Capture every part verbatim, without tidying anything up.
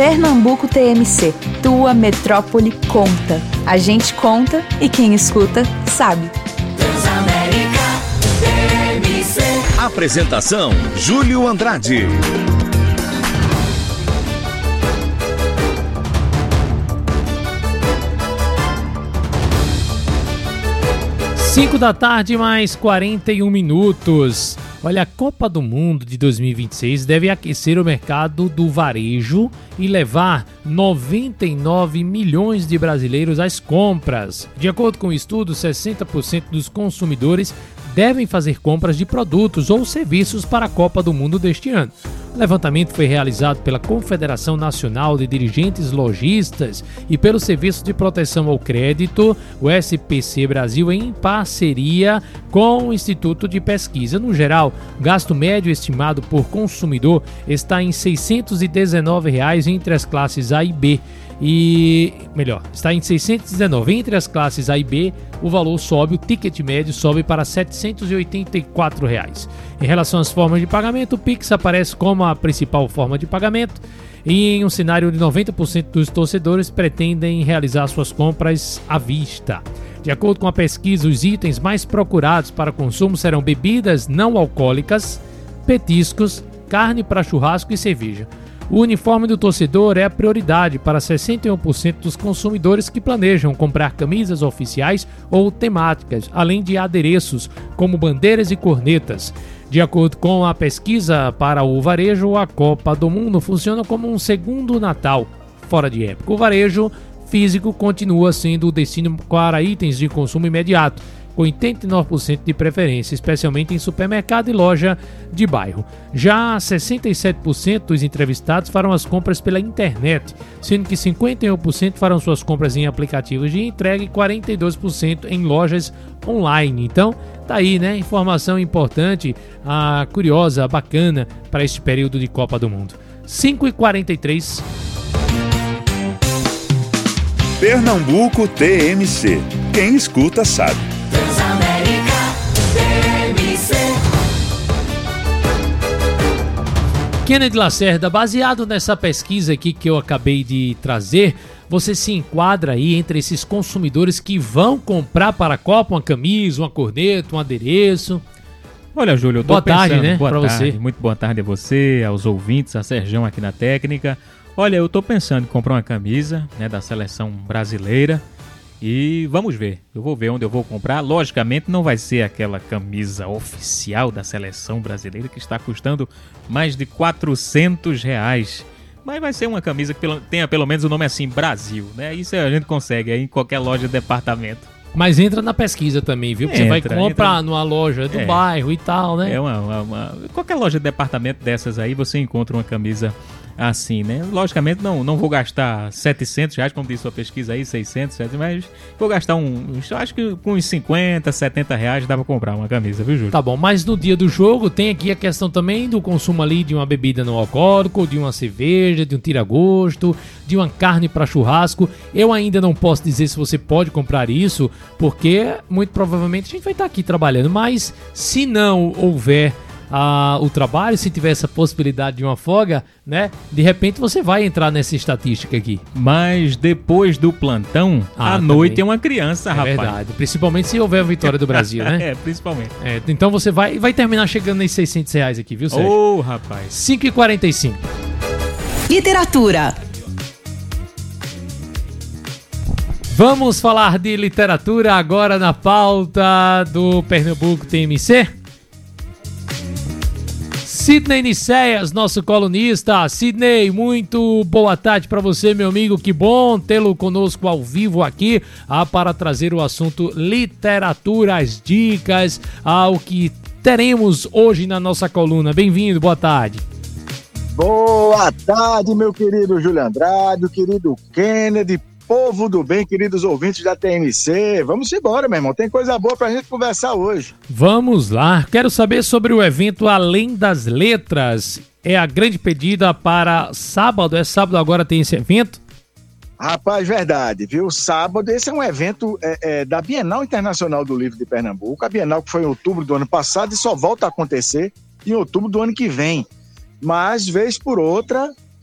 Pernambuco T M C, tua metrópole conta. A gente conta e quem escuta sabe. Transamérica T M C. Apresentação: Júlio Andrade. cinco da tarde, mais quarenta e um minutos. Olha, a Copa do Mundo de dois mil e vinte e seis deve aquecer o mercado do varejo e levar noventa e nove milhões de brasileiros às compras. De acordo com o estudo, sessenta por cento dos consumidores devem fazer compras de produtos ou serviços para a Copa do Mundo deste ano. O levantamento foi realizado pela Confederação Nacional de Dirigentes Lojistas e pelo Serviço de Proteção ao Crédito, o S P C Brasil, em parceria com o Instituto de Pesquisa. No geral, o gasto médio estimado por consumidor está em seiscentos e dezenove reais entre as classes A e B. E, melhor, está em seiscentos e dezenove. Entre as classes A e B, o valor sobe, o ticket médio sobe para setecentos e oitenta e quatro reais. Em relação às formas de pagamento, o Pix aparece como a principal forma de pagamento e em um cenário de noventa por cento dos torcedores pretendem realizar suas compras à vista. De acordo com a pesquisa, os itens mais procurados para consumo serão bebidas não alcoólicas, petiscos, carne para churrasco e cerveja. O uniforme do torcedor é a prioridade para sessenta e um por cento dos consumidores que planejam comprar camisas oficiais ou temáticas, além de adereços como bandeiras e cornetas. De acordo com a pesquisa para o varejo, a Copa do Mundo funciona como um segundo Natal, fora de época. O varejo físico continua sendo o destino para itens de consumo imediato, com oitenta e nove por cento de preferência, especialmente em supermercado e loja de bairro. Já sessenta e sete por cento dos entrevistados farão as compras pela internet, sendo que cinquenta e um por cento farão suas compras em aplicativos de entrega e quarenta e dois por cento em lojas online. Então, tá aí, né? Informação importante, ah, curiosa, bacana para este período de Copa do Mundo. cinco e quarenta e três. Pernambuco T M C. Quem escuta sabe. Transamérica T M C. Kennedy Lacerda, baseado nessa pesquisa aqui que eu acabei de trazer, você se enquadra aí entre esses consumidores que vão comprar para a Copa uma camisa, uma corneta, um adereço? Olha, Júlio, eu tô boa pensando, tarde, né, boa para tarde, você. Muito boa tarde a você, aos ouvintes, a Serjão aqui na técnica. Olha, eu tô pensando em comprar uma camisa, né, da seleção brasileira. E vamos ver, eu vou ver onde eu vou comprar. Logicamente não vai ser aquela camisa oficial da seleção brasileira que está custando mais de quatrocentos reais. Mas vai ser uma camisa que tenha pelo menos o nome assim, Brasil, né? Isso a gente consegue aí em qualquer loja de departamento. Mas entra na pesquisa também, viu? Porque Entra, você vai comprar entra... numa loja do é. bairro e tal, né? É uma, uma, uma... Qualquer loja de departamento dessas aí você encontra uma camisa assim, né? Logicamente não, não vou gastar setecentos reais, como disse sua pesquisa aí, seiscentos, mas vou gastar um, acho que com uns cinquenta, setenta reais dá pra comprar uma camisa, viu, Júlio? Tá bom, mas no dia do jogo tem aqui a questão também do consumo ali de uma bebida não alcoólica, de uma cerveja, de um tira-gosto, de uma carne para churrasco. Eu ainda não posso dizer se você pode comprar isso, porque muito provavelmente a gente vai estar aqui trabalhando, mas se não houver Ah, o trabalho, se tiver essa possibilidade de uma folga, né? De repente você vai entrar nessa estatística aqui. Mas depois do plantão, ah, à noite é uma criança, é rapaz. É verdade, principalmente se houver a vitória do Brasil, né? É, principalmente. É, então você vai, vai terminar chegando nos seiscentos reais aqui, viu, Sérgio? Ô, oh, rapaz. cinco e quarenta e cinco. Literatura. Vamos falar de literatura agora na pauta do Pernambuco T M C? Sidney Nicéias, nosso colunista. Sidney, muito boa tarde para você, meu amigo. Que bom tê-lo conosco ao vivo aqui ah, para trazer o assunto literatura, as dicas, ao que teremos hoje na nossa coluna. Bem-vindo, boa tarde. Boa tarde, meu querido Júlio Andrade, querido Kennedy, povo do bem, queridos ouvintes da T M C. Vamos embora, meu irmão. Tem coisa boa pra gente conversar hoje. Vamos lá. Quero saber sobre o evento Além das Letras. É a grande pedida para sábado. É sábado agora tem esse evento? Rapaz, verdade, viu? Sábado, esse é um evento é, é, da Bienal Internacional do Livro de Pernambuco. A Bienal que foi em outubro do ano passado e só volta a acontecer em outubro do ano que vem. Mas, vez por outra,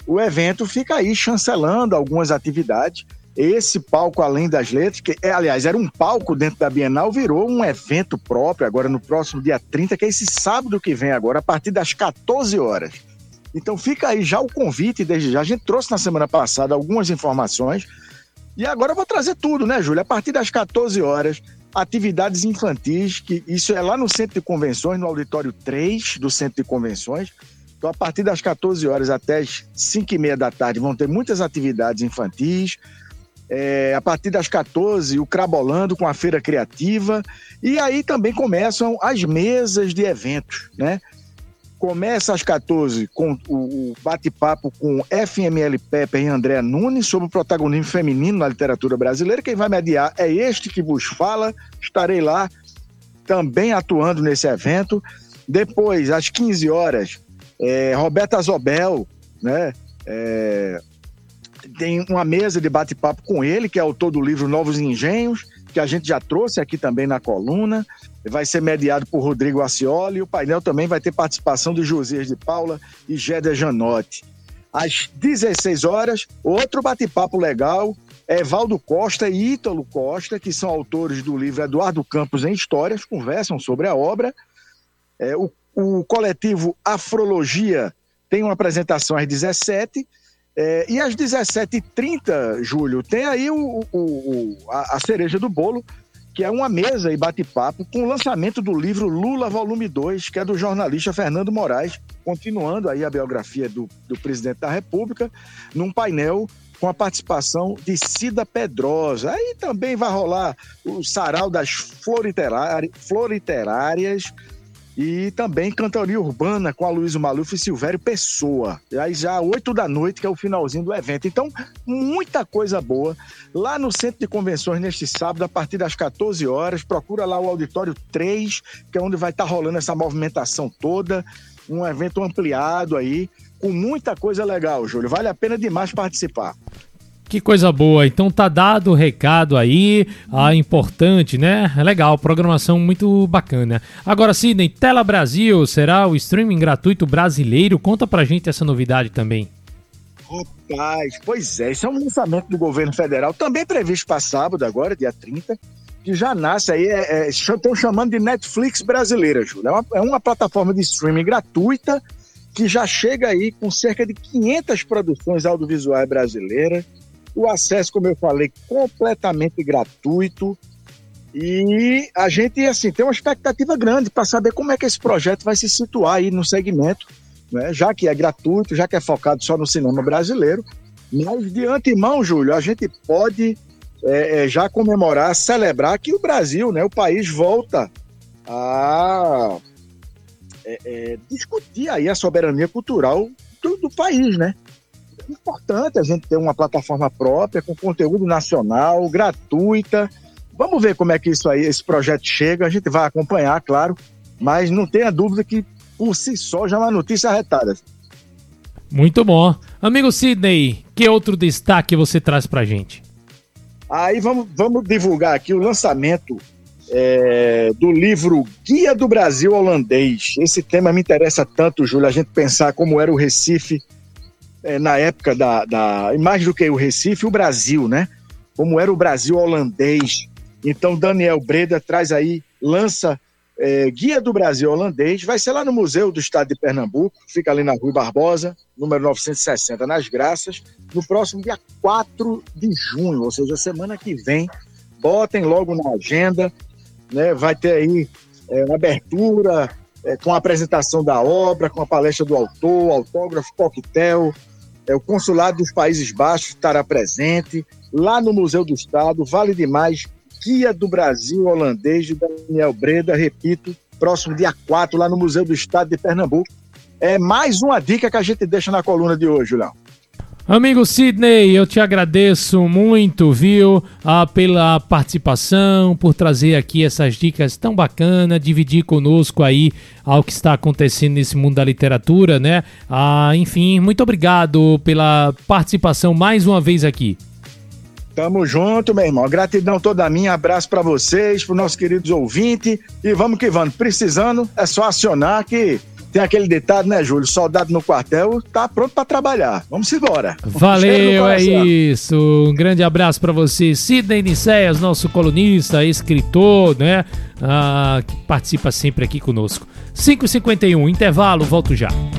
o evento fica aí chancelando algumas atividades. Esse palco Além das Letras, que é, aliás, era um palco dentro da Bienal, virou um evento próprio agora no próximo dia trinta, que é esse sábado que vem agora, a partir das quatorze horas. Então fica aí já o convite, desde já. A gente trouxe na semana passada algumas informações e agora eu vou trazer tudo, né, Júlia? A partir das quatorze horas, atividades infantis, que isso é lá no Centro de Convenções, no Auditório três do Centro de Convenções. Então, a partir das quatorze horas até as cinco e meia da tarde vão ter muitas atividades infantis. É, a partir das quatorze, o Crabolando com a Feira Criativa. E aí também começam as mesas de eventos, né? Começa às quatorze com o, o bate-papo com F M L Pepper e Andréa Nunes sobre o protagonismo feminino na literatura brasileira. Quem vai mediar é este que vos fala. Estarei lá também atuando nesse evento. Depois, às quinze horas, é, Roberta Zobel, né? É, tem uma mesa de bate-papo com ele, que é autor do livro Novos Engenhos, que a gente já trouxe aqui também na coluna. Vai ser mediado por Rodrigo Acioli, e o painel também vai ter participação de Josias de Paula e Géder Janotti. Às dezesseis horas, outro bate-papo legal, Evaldo Costa e Ítalo Costa, que são autores do livro Eduardo Campos em Histórias, conversam sobre a obra. É, o, o coletivo Afrologia tem uma apresentação às dezessete, é, e às dezessete e trinta, Júlio, tem aí o, o, o, a, a cereja do bolo, que é uma mesa e bate-papo com o lançamento do livro Lula Volume dois, que é do jornalista Fernando Moraes, continuando aí a biografia do, do presidente da República, num painel com a participação de Cida Pedrosa. Aí também vai rolar o sarau das floriterárias e também cantoria urbana com Aloysio Maluf e Silvério Pessoa. E aí já oito da noite, que é o finalzinho do evento. Então, muita coisa boa lá no Centro de Convenções neste sábado, a partir das quatorze horas. Procura lá o Auditório três, que é onde vai estar rolando essa movimentação toda. Um evento ampliado aí, com muita coisa legal, Júlio. Vale a pena demais participar. Que coisa boa, então tá dado o recado aí, ah, importante, né? Legal, programação muito bacana. Agora, Sidney, Tela Brasil será o streaming gratuito brasileiro? Conta pra gente essa novidade também. Rapaz, pois é, isso é um lançamento do governo federal, também previsto para sábado agora, dia trinta, que já nasce aí, é, é, estão chamando de Netflix brasileira, Júlio. É uma, é uma plataforma de streaming gratuita que já chega aí com cerca de quinhentas produções audiovisuais brasileiras. O acesso, como eu falei, completamente gratuito. E a gente, assim, tem uma expectativa grande para saber como é que esse projeto vai se situar aí no segmento, né? Já que é gratuito, já que é focado só no cinema brasileiro. Mas, de antemão, Júlio, a gente pode é, é, já comemorar, celebrar que o Brasil, né, o país, volta a é, é, discutir aí a soberania cultural do, do país, né? É importante a gente ter uma plataforma própria, com conteúdo nacional, gratuita. Vamos ver como é que isso aí, esse projeto chega, a gente vai acompanhar, claro, mas não tenha dúvida que, por si só, já é uma notícia arretada. Muito bom. Amigo Sidney, que outro destaque você traz pra gente? Aí vamos, vamos divulgar aqui o lançamento é, do livro Guia do Brasil Holandês. Esse tema me interessa tanto, Júlio, a gente pensar como era o Recife É, na época da, da... mais do que o Recife, o Brasil, né? Como era o Brasil holandês. Então, Daniel Breda traz aí, lança é, Guia do Brasil Holandês. Vai ser lá no Museu do Estado de Pernambuco, fica ali na Rua Barbosa, número novecentos e sessenta, nas Graças, no próximo dia quatro de junho, ou seja, semana que vem. Botem logo na agenda, né? Vai ter aí é, uma abertura é, com a apresentação da obra, com a palestra do autor, autógrafo, coquetel. É, o Consulado dos Países Baixos estará presente, lá no Museu do Estado, vale demais, Guia do Brasil Holandês, de Daniel Breda, repito, próximo dia quatro, lá no Museu do Estado de Pernambuco. É mais uma dica que a gente deixa na coluna de hoje, Julião. Amigo Sidney, eu te agradeço muito, viu, ah, pela participação, por trazer aqui essas dicas tão bacanas, dividir conosco aí ao que está acontecendo nesse mundo da literatura, né? Ah, enfim, muito obrigado pela participação mais uma vez aqui. Tamo junto, meu irmão. Gratidão toda minha, abraço para vocês, para os nossos queridos ouvintes, e vamos que vamos. Precisando, é só acionar que tem aquele ditado, né, Júlio? Soldado no quartel tá pronto para trabalhar. Vamos embora. Valeu, é isso. Um grande abraço para você, Sidney Nicéias, nosso colunista, escritor, né? Ah, que participa sempre aqui conosco. cinco e cinquenta e um, intervalo, volto já.